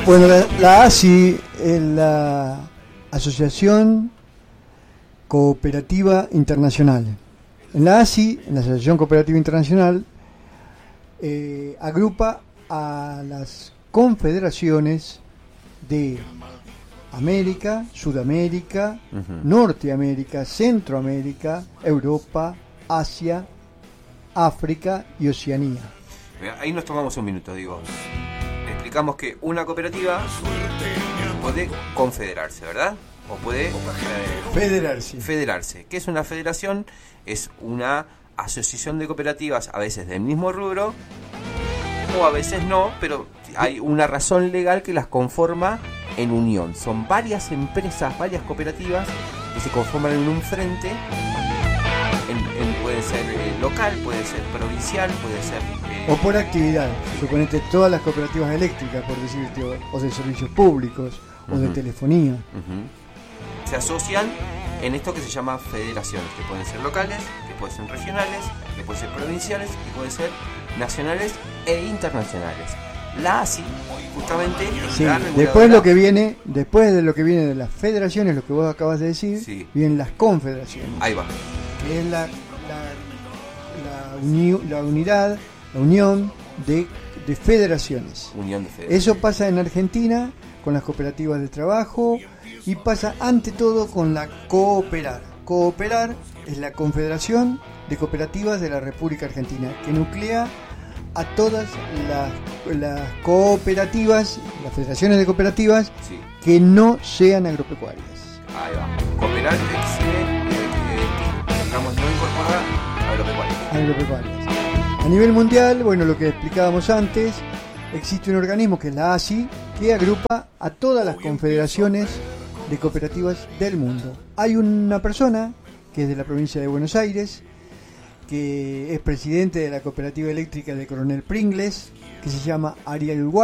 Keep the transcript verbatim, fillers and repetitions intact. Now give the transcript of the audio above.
Bueno, la, la A S I es la Asociación Cooperativa Internacional. En la A S I, en la Asociación Cooperativa Internacional, eh, agrupa a las confederaciones de América, Sudamérica, uh-huh. Norteamérica, Centroamérica, Europa, Asia, África y Oceanía. Ahí nos tomamos un minuto, digo. Explicamos que una cooperativa puede confederarse, ¿verdad? O puede eh, federarse. Federarse. ¿Qué es una federación? Es una asociación de cooperativas, a veces del mismo rubro, o a veces no, pero hay una razón legal que las conforma en unión. Son varias empresas, varias cooperativas que se conforman en un frente. En, en, puede ser eh, local, puede ser provincial, puede ser... Eh, o por actividad. Suponete todas las cooperativas eléctricas, por decirte, o, o de servicios públicos, uh-huh. o de telefonía. Uh-huh. Se asocian en esto que se llama federaciones, que pueden ser locales, que pueden ser regionales, que pueden ser provinciales, que pueden ser nacionales e internacionales. La A S I, justamente, sí, después lo que viene, después de lo que viene de las federaciones, lo que vos acabas de decir, sí. vienen las confederaciones. Ahí va. Que es la, la, la, uni, la unidad, la unión de, de federaciones. Unión de federaciones. Eso pasa en Argentina con las cooperativas de trabajo y pasa ante todo con la Cooperar. Cooperar es la Confederación de Cooperativas de la República Argentina, que nuclea a todas las, las cooperativas, las federaciones de cooperativas, sí. que no sean agropecuarias. Ahí va. Cooperar exige, eh, digamos, no incorporar agropecuarias. Agropecuarias. A nivel mundial, bueno, lo que explicábamos antes, existe un organismo que es la A S I, que agrupa a todas las confederaciones de cooperativas del mundo. Hay una persona que es de la provincia de Buenos Aires, que es presidente de la cooperativa eléctrica de Coronel Pringles, que se llama Ariel Guardia.